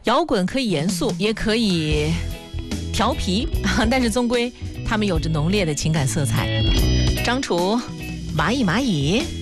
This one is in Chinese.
摇滚可以严肃，也可以调皮，但是终归他们有着浓烈的情感色彩。张楚，蚂蚁蚂蚁。